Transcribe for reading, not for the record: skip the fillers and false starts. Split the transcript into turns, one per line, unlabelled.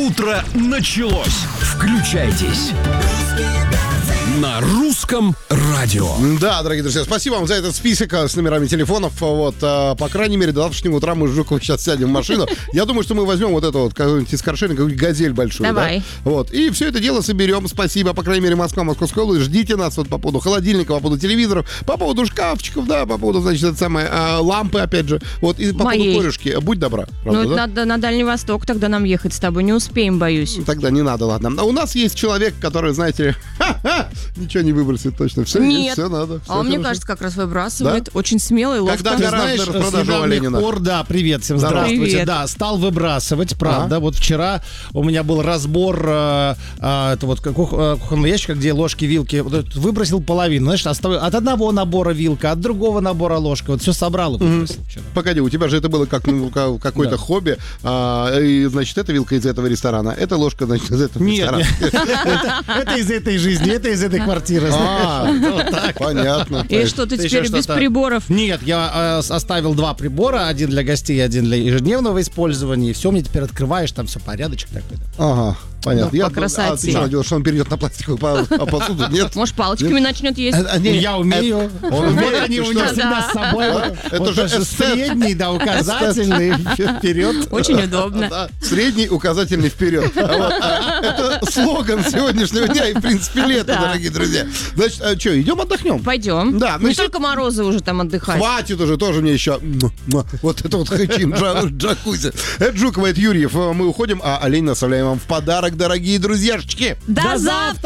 Утро началось. Включайтесь. На русском радио.
Да, дорогие друзья, спасибо вам за этот список с номерами телефонов. Вот, по крайней мере, до завтрашнего утра мы с Жуковым сейчас сядем в машину. Я думаю, что мы возьмем вот это вот, какую-нибудь из Каршеринга, какую-нибудь газель большую.
Давай.
Да? Вот, и все это дело соберем. Спасибо, по крайней мере, Москва, Московская область. Ждите нас вот по поводу холодильника, по поводу телевизоров, по поводу шкафчиков, да, по поводу, значит, это самое, лампы, опять же. Вот, и по поводу корюшки. Будь добра. Правда,
Ну,
да?
надо на Дальний Восток тогда нам ехать с тобой. Не успеем, боюсь.
Тогда не надо, ладно. А у нас есть человек, который, знаете, ничего не выбросит точно. Все
Нет.
есть, все надо. Все
А он, мне
хорошо.
кажется, как раз выбрасывает.
Да?
Очень смелый, ловко.
Когда
Ты
гаражная
знаешь, с
распродажа у
недавних
Ленина.
пор, да, привет всем,
Здорово.
здравствуйте.
Привет.
Да, стал выбрасывать, правда. Вот вчера у меня был разбор это вот кухонного ящика, где ложки, вилки. Вот это выбросил половину, знаешь, оставил от одного набора вилка, от другого набора ложка. Вот все собрал и выбросил вчера.
Погоди, у тебя же это было как какое-то хобби. И, значит, эта вилка из этого ресторана, эта ложка, значит, из этого
Нет,
ресторана.
это из этой жизни, это из этой квартиры. Вот так.
Понятно.
И что, ты
Ты
теперь
еще
без
что-то?
приборов?
Нет, я оставил 2 прибора, один для гостей, один для ежедневного использования. И все, мне теперь открываешь, там все порядочек такой.
Ага, понятно.
Ну,
Я
по красоте.
ты что, надеялся, что он перейдет на пластиковую посуду? Нет?
Может, палочками начнет есть?
Я умею.
Он умеет,
Вот они
ты
у меня
что?
всегда с собой.
Это
Вот
же
даже
эстет.
средний, да, указательный, вперед.
Очень удобно.
Да, средний, указательный вперед. Это слоган сегодняшнего дня и, в принципе, лето,
Да.
дорогие друзья. Значит, что, идем отдохнем?
Пойдем.
Да,
Не только Морозы уже там отдыхать.
Хватит уже, тоже мне еще. Вот это вот хэчин, джакузи. Это Жукова, это Юрьев. Мы уходим, а олень наставляем вам в подарок, дорогие друзьяшечки.
До завтра!